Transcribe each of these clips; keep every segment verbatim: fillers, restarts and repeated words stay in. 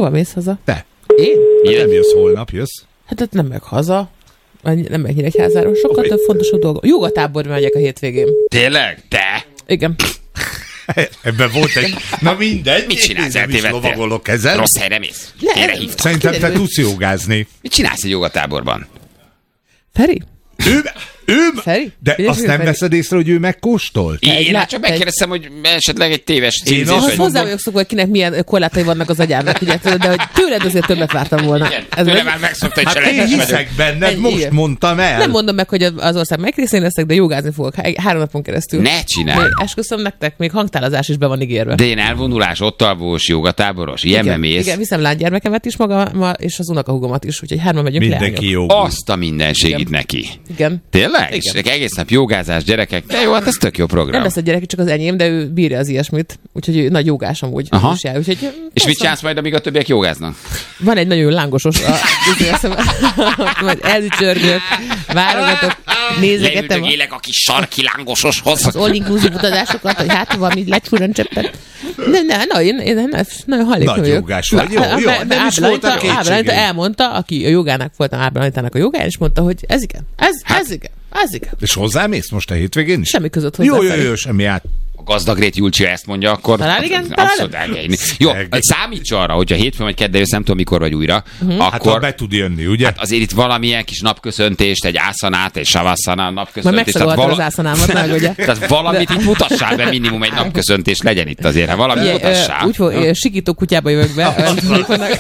Hova mész haza? Te. Én? Nem jössz holnap, jössz? Hát ott nem megyek haza. Nem megyek Nyíregyházáról. Sokkal több fontosabb dolgok. Jogatáborba megyek a hétvégén. Tényleg? Te? Igen. Ebben volt egy... Na mindegy. Mit csinálsz? Nem is lovagolok ezen. Rossz helyre mész? Kére hívtam. Szerintem te tudsz jogázni. Mit csinálsz egy jogatáborban? Feri? Ő... ő Feri? De Figyelj, azt nem Feri. veszed észre, hogy ő megkóstolt? Én, én lá- hát csak egy- megkérdeztem, hogy esetleg egy téves Én címzés azt vagy. Hozzá vagyok szokva, hogy kinek milyen korlátai vannak az agyának, ugye, de hogy tőled azért többet vártam volna. Igen, Ez tőle meg- már megszokta, hogy Hát én cselekes vagyok. hiszek benned, Ennyi, most igen. mondtam el. Nem mondom meg, hogy az ország megrészén leszek, de jogázni fogok há- három napon keresztül. Ne csinálj! Még esküszöm nektek, még hangtálazás is be van ígérve. De én elvonulás, ott alvós, jogatáboros, ilyenbe igen, mész. igen, viszem lánygyermekemet is maga, és az unokahúgomat is, úgyhogy hárman megyünk Mindenki leányok. jó. Azt a mindenségit Igen. neki. Igen. Tényleg? Igen. És egész nap jogázás, gyerekek. De jó, hát ez tök jó program. Nem lesz a gyerek, csak az enyém, de ő bírja az ilyesmit, úgyhogy ő nagy jogás amúgy. Aha. Is jár, úgyhogy, És mit persze, csinálsz majd, amíg a többiek jogáznak? van egy nagyon lángosos, a, majd elücsörgök, válogatok, nézegetem a, Élek a kis sarki lángososhoz. az all-inclusive utazásokat, hogy hát valami lecsúran cseppet. Nem, nem, na, én, én nem, nagyon hajlékony Nagy vagyok. jogás vagy. Jó, Na, jó, de- de nem is Ábrándita- voltak kétségei. Ábrándita elmondta, aki a jogának voltam Ábránditának a jogáján, és mondta, hogy ez igen, ez, ez igen, ez igen. És hozzámész most a hétvégén is? Semmi között hozzá. Jó, jó, Feri. jó, semmi át. A gazdagrét Julcsi ezt mondja, akkor... Talán igen, talán Abszolút elgejni. Jó, számíts arra, hogyha hétfőn vagy kedden jössz, nem tudom mikor vagy újra, Mhm. Hát ha akkor... be tud jönni, ugye? Hát azért itt valamilyen kis napköszöntést, egy ászanát, egy savasszana Majd napköszöntést. megszagoltad az ászanámat, meg ugye. Tehát valamit itt mutassál be, minimum egy napköszöntés legyen itt azért, ha valamit Ugye, mutassál. ö, úgy fog, ö, sikító kutyába jövök be. nem tudom, mikor meg-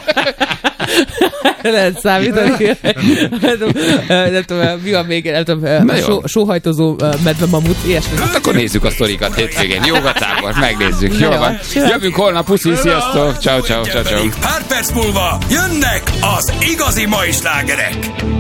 Lehet számítani. Nem tudom, ö, nem tudom, mi van még, nem tudom, ö, Na jó. só, sóhajtozó ö, medve mamut, ilyesmi. Hát akkor nézzük a sztorikat hétvégén. Jogatábor, megnézzük. Jó jó. van. Simán. Jövünk holnap, puszi, sziasztok. Ciao, ciao, ciao, ciao. Pár perc múlva jönnek az igazi mai slágerek.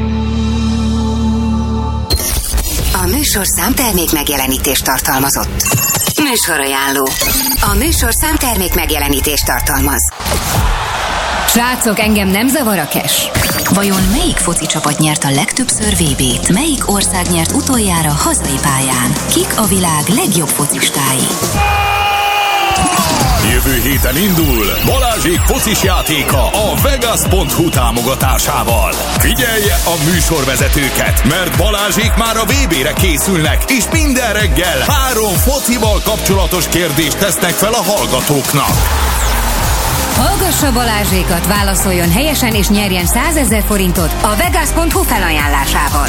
A műsorszám termék megjelenítést tartalmazott. Műsorajánló. A műsorszám termék megjelenítést tartalmaz. Srácok, engem nem zavar a cash. Vajon melyik foci csapat nyert a legtöbbször vé bét? Melyik ország nyert utoljára hazai pályán? Kik a világ legjobb focistái? Jövő héten indul Balázsék focis játéka a Vegas pont hu támogatásával. Figyelje a műsorvezetőket, mert Balázsék már a vé bére készülnek, és minden reggel három focival kapcsolatos kérdést tesznek fel a hallgatóknak. Hallgassa Balázsékat, válaszoljon helyesen és nyerjen százezer forintot a Vegas pont hu felajánlásával.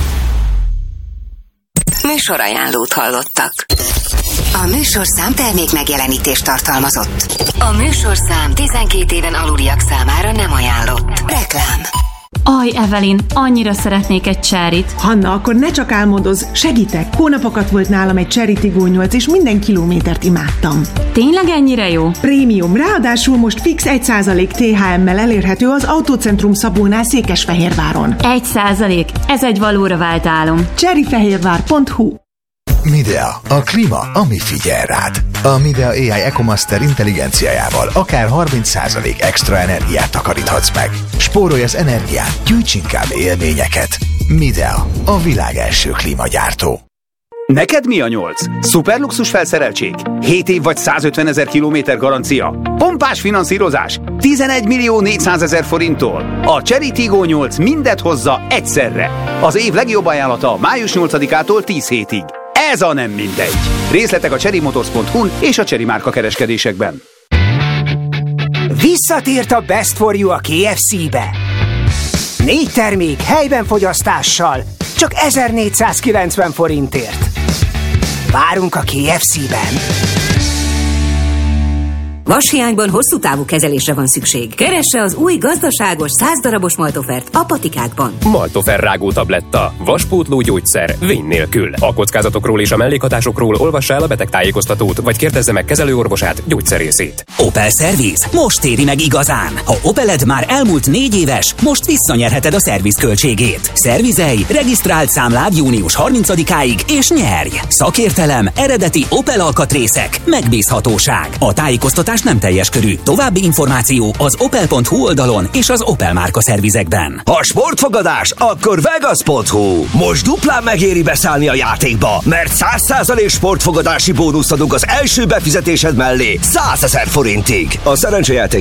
Műsorajánlót hallottak. A műsorszám termék megjelenítést tartalmazott. A műsorszám tizenkét éven aluliak számára nem ajánlott. Reklám. Aj, Evelyn, annyira szeretnék egy cserit. Hanna, akkor ne csak álmodoz, segítek. Hónapokat volt nálam egy Cherry Tiggo nyolc, és minden kilométert imádtam. Tényleg ennyire jó? Prémium, ráadásul most fix egy százalék té há emmel elérhető az Autócentrum Szabónál Székesfehérváron. Egy százalék. Ez egy valóra vált álom. cherryfehérvár pont hu. Midea, a klíma, ami figyel rád. A Midea á i EcoMaster intelligenciájával akár harminc százalék extra energiát takaríthatsz meg. Spórolj az energián, gyűjts inkább élményeket. Midea, a világ első klímagyártó. Neked mi a nyolc? Szuperluxus felszereltség? hét év vagy százötvenezer kilométer garancia? Pompás finanszírozás? tizenegy millió négyszázezer forinttól? A Cherry Tiggo nyolc mindet hozza egyszerre. Az év legjobb ajánlata május nyolcadikától tíz hétig. Ez a nem mindegy. Részletek a cherrymotors pont hu-n és a Cherry márka kereskedésekben. Visszatért a Best for You a ké ef cé-be. Négy termék helyben fogyasztással, csak ezernégyszázkilencven forintért. Várunk a ké ef cé-ben. Vashiányban hosszú távú kezelésre van szükség. Keresse az új gazdaságos száz darabos Maltofert a patikákban. Maltofer rágó tabletta. Vaspótló gyógyszer. Vény nélkül. A kockázatokról és a mellékhatásokról olvassa el a betegtájékoztatót, vagy kérdezze meg kezelőorvosát, gyógyszerészét. Opel Service. Most éri meg igazán. Ha Opeled már elmúlt négy éves, most visszanyerheted a szerviz költségét. Szervizelj, regisztrált számlád június harmincadikáig, és nyerj! Szakértelem, eredeti Opel alkatrészek, megbízhatóság. A tájékoztatás nem teljes körű. További információ az opel pont hu oldalon és az Opel márka szervizekben. Ha sportfogadás, akkor Vegas pont hu. Most duplán megéri beszállni a játékba, mert száz százalék sportfogadási bónuszt adunk az első befizetésed mellé százezer forintig. A szerencsejáték